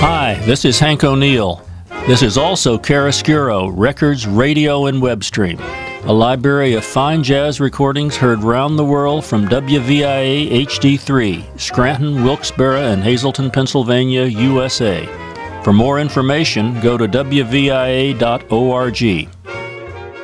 Hi, this is Hank O'Neill. This is also Chiaroscuro, Records, Radio, and Web Stream, a library of fine jazz recordings heard round the world from WVIA HD3, Scranton, Wilkes-Barre, and Hazleton, Pennsylvania, USA. For more information, go to wvia.org.